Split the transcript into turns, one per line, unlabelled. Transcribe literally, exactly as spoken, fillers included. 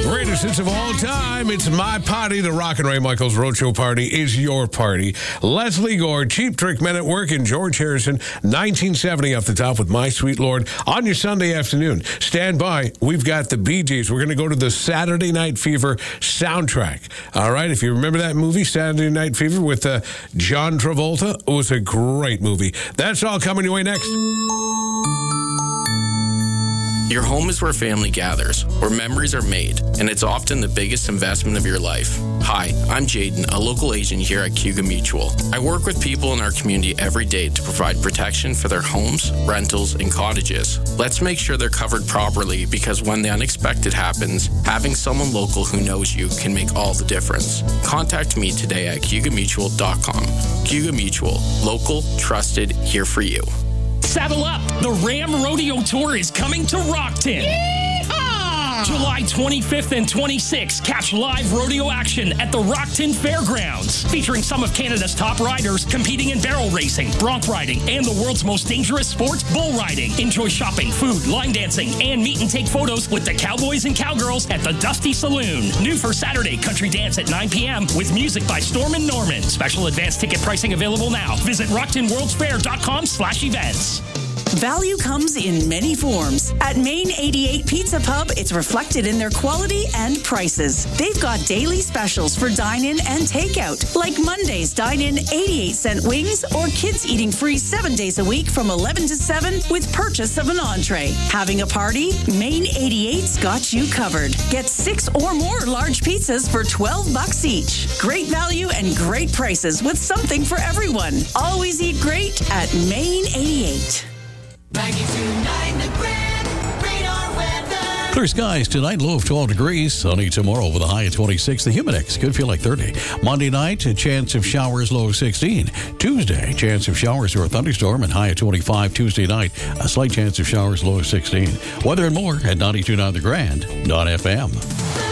Greatest hits of all time. It's my party. The Rock and Ray Michaels Roadshow Party is your party. Leslie Gore, Cheap Trick Men at Work, and George Harrison, nineteen seventy off the top with My Sweet Lord on your Sunday afternoon. Stand by. We've got the Bee Gees. We're going to go to the Saturday Night Fever soundtrack. All right, if you remember that movie, Saturday Night Fever, with uh, John Travolta, it was a great movie. That's all coming your way next.
Your home is where family gathers, where memories are made, and it's often the biggest investment of your life. Hi, I'm Jaden, a local agent here at Cayuga Mutual. I work with people in our community every day to provide protection for their homes, rentals, and cottages. Let's make sure they're covered properly, because when the unexpected happens, having someone local who knows you can make all the difference. Contact me today at cayuga mutual dot com. Cayuga Mutual, local, trusted, here for you.
Saddle up! The Ram Rodeo Tour is coming to Rockton. Yeehaw! July twenty-fifth and twenty-sixth, catch live rodeo action at the Rockton Fairgrounds, featuring some of Canada's top riders competing in barrel racing, bronc riding, and the world's most dangerous sport, bull riding. Enjoy shopping, food, line dancing, and meet and take photos with the cowboys and cowgirls at the Dusty Saloon. New for Saturday, country dance at nine p.m. with music by Storm and Norman. Special advance ticket pricing available now. Visit rockton world's fair dot com slash events.
Value comes in many forms. At Main eighty-eight Pizza Pub, it's reflected in their quality and prices. They've got daily specials for dine-in and takeout, like Monday's dine-in eighty-eight cent wings, or kids eating free seven days a week from eleven to seven with purchase of an entree. Having a party? Main eighty-eight's got you covered. Get six or more large pizzas for twelve bucks each. Great value and great prices with something for everyone. Always eat great at Main eighty-eight.
ninety-two point nine The Grand Radar Weather.
Clear skies tonight, low of twelve degrees. Sunny tomorrow with a high of twenty-six. The Humidex could feel like thirty. Monday night, a chance of showers, low of sixteen. Tuesday, chance of showers or a thunderstorm and high of twenty-five. Tuesday night, a slight chance of showers, low of sixteen. Weather and more at ninety-two point nine The Grand dot F M.